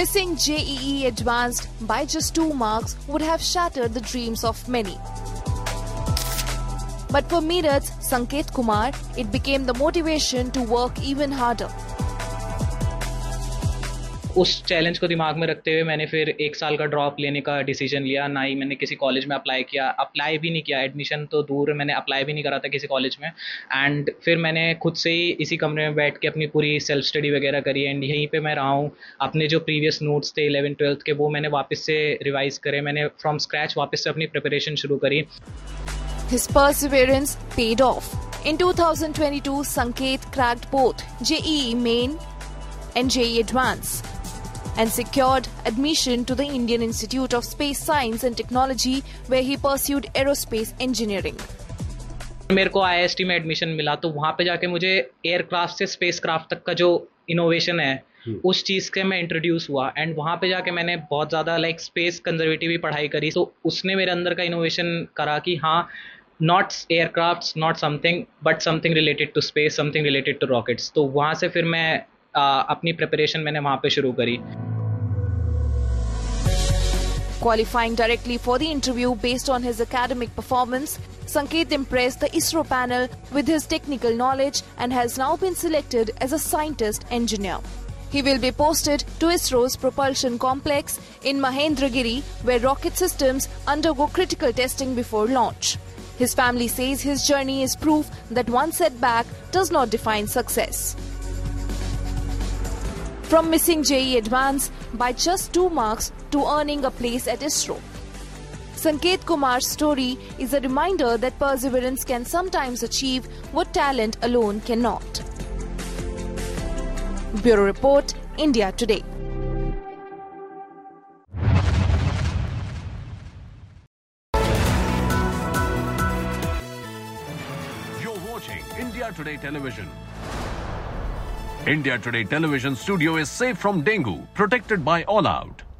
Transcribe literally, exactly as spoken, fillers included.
Missing J E E Advanced by just two marks would have shattered the dreams of many. But for Meerut's Sanket Kumar, it became the motivation to work even harder. उस challenge को दिमाग में रखते हुए मैंने फिर एक साल का ड्रॉप लेने का डिसीजन लिया. ना ही मैंने किसी कॉलेज में अप्लाई किया, अप्लाई भी नहीं किया, एडमिशन तो दूर, मैंने अप्लाई भी नहीं करा था किसी कॉलेज में. एंड फिर मैंने खुद से ही इसी कमरे में बैठ के अपनी पूरी सेल्फ स्टडी वगैरह करी. एंड यहीं पे मैं रहा हूँ. अपने जो प्रीवियस नोट्स थे इलेवन ट्वेल्थ के, वो मैंने वापस से रिवाइज करे. मैंने फ्रॉम स्क्रैच वापस से अपनी प्रिपरेशन शुरू करी. His perseverance paid off. In two thousand twenty-two, Sanket cracked both J E E Main and J E E Advanced and secured admission to the Indian Institute of Space Science and Technology, where he pursued aerospace engineering. मेरे को आई I S T में admission मिला, तो वहाँ पे जाके मुझे aircraft से स्पेसक्राफ्ट तक का जो इनोवेशन है उस चीज़ से मैं इंट्रोड्यूस हुआ. एंड वहाँ पे जाके मैंने बहुत ज़्यादा लाइक स्पेस कंजर्वेटिव भी पढ़ाई करी. तो उसने मेरे अंदर का इनोवेशन करा कि हाँ, not aircraft, not something, but something related to space, something related to rockets. तो वहाँ से फिर मैं Uh, अपनी प्रिपरेशन मैंने वहां पे शुरू करी. Qualifying directly for the interview based on his academic performance, Sanket impressed the ISRO panel with his technical knowledge and has now been selected as a scientist engineer. He will be posted to ISRO's propulsion complex in Mahendragiri, where rocket systems undergo critical testing before launch. His family says his journey is proof that one setback does not define success. From missing J E E Advanced by just two marks to earning a place at ISRO, Sanket Kumar's story is a reminder that perseverance can sometimes achieve what talent alone cannot. Bureau Report, India Today. You're watching India Today Television. India Today Television studio is safe from dengue, protected by All Out.